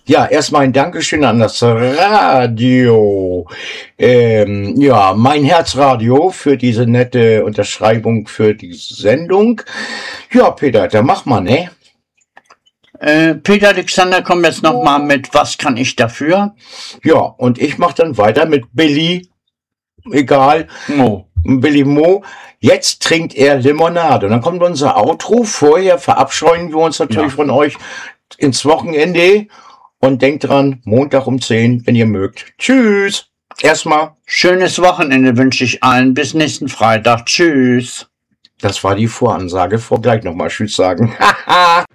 Ja, erstmal ein Dankeschön an das Radio. Ja, mein Herzradio für diese nette Unterschreibung für die Sendung. Ja, Peter, dann mach mal, ne? Peter Alexander kommt jetzt nochmal mit Was kann ich dafür? Ja, und ich mach dann weiter mit Billy, egal, Billy Mo. Jetzt trinkt er Limonade. Und dann kommt unser Outro. Vorher verabscheuen wir uns natürlich von euch ins Wochenende. Und denkt dran, Montag um 10, wenn ihr mögt. Tschüss. Erstmal. Schönes Wochenende wünsche ich allen. Bis nächsten Freitag. Tschüss. Das war die Voransage. Vor gleich nochmal Tschüss sagen. Haha.